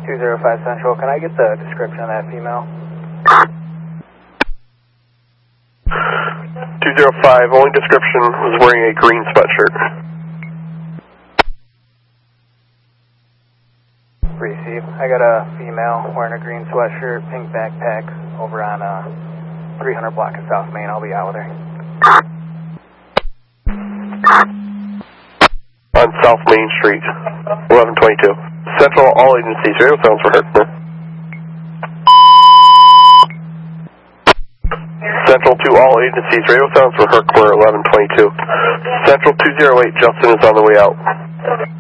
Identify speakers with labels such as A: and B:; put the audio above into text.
A: 205 Central, can I get the description of that female?
B: 205, only description was wearing a green sweatshirt.
A: Receive. I got a female wearing a green sweatshirt, pink backpack over on 300 block of South Main. I'll be out with her.
B: On South Main Street, 1122. Central, all agencies, radio sounds for Herkimer. Central to all agencies, radio sounds for Herkimer, 1122. Central 208, Justin is on the way out.